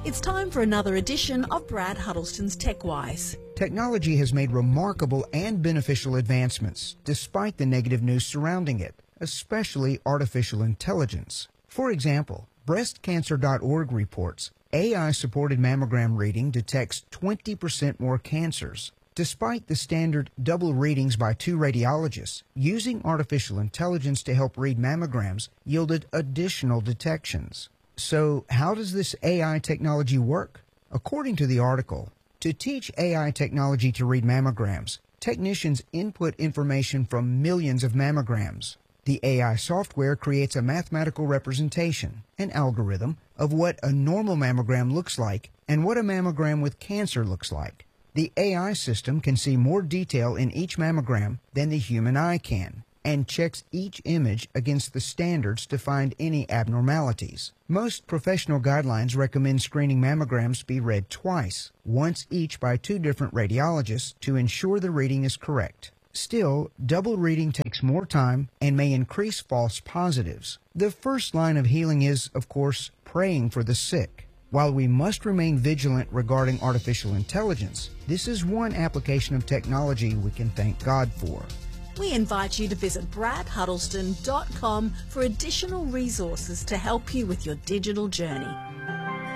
It's time for another edition of Brad Huddleston's TechWise. Technology has made remarkable and beneficial advancements, despite the negative news surrounding it, especially artificial intelligence. For example, BreastCancer.org reports AI-supported mammogram reading detects 20% more cancers. Despite the standard double readings by 2 radiologists, using artificial intelligence to help read mammograms yielded additional detections. So how does this AI technology work? According to the article, to teach AI technology to read mammograms, technicians input information from millions of mammograms. The AI software creates a mathematical representation, an algorithm, of what a normal mammogram looks like and what a mammogram with cancer looks like. The AI system can see more detail in each mammogram than the human eye can, and checks each image against the standards to find any abnormalities. Most professional guidelines recommend screening mammograms be read twice, once each by 2 different radiologists to ensure the reading is correct. Still, double reading takes more time and may increase false positives. The first line of healing is, of course, praying for the sick. While we must remain vigilant regarding artificial intelligence, this is one application of technology we can thank God for. We invite you to visit bradhuddleston.com for additional resources to help you with your digital journey.